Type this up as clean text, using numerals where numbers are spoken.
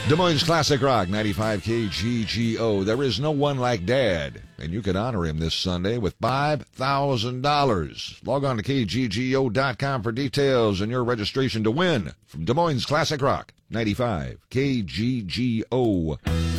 Des Moines Classic Rock 95 KGGO. There is no one like Dad, and you can honor him this Sunday with $5,000. Log on to KGGO.com for details and your registration to win from Des Moines Classic Rock 95 KGGO.